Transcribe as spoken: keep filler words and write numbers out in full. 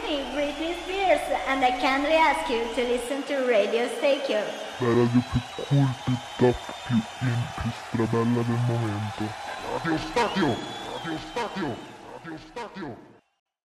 me, Britney Spears, and I kindly ask you to listen to Radio Station. La radio più cool, più top, più in, più strabella del momento. Radio Stadio! Radio Stadio! Radio Stadio!